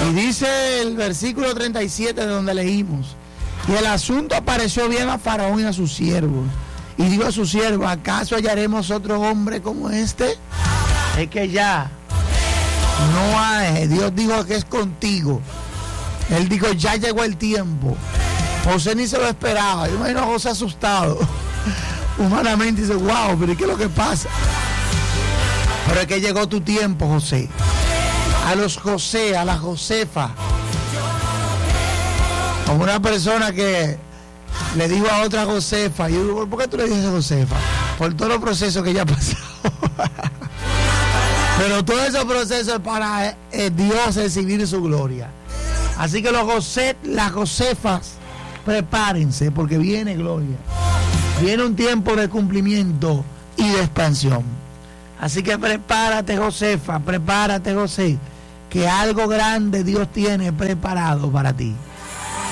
Y dice el versículo 37 de donde leímos: y el asunto pareció bien a Faraón y a sus siervos. Y dijo a sus siervos: ¿acaso hallaremos otro hombre como este? Es que ya no hay. Dios dijo que es contigo. Él dijo: ya llegó el tiempo. José ni se lo esperaba. Yo imagino a José asustado. Humanamente dice: wow, pero ¿qué es lo que pasa? Pero es que llegó tu tiempo, José. A los José, a la Josefa. Como una persona que le dijo a otra Josefa. Y yo digo: ¿por qué tú le dices a Josefa? Por todos los procesos que ella ha pasado. Pero todo ese proceso es para Dios recibir su gloria. Así que los José, las Josefas, prepárense, porque viene gloria. Viene un tiempo de cumplimiento y de expansión. Así que prepárate, Josefa, prepárate, José, que algo grande Dios tiene preparado para ti.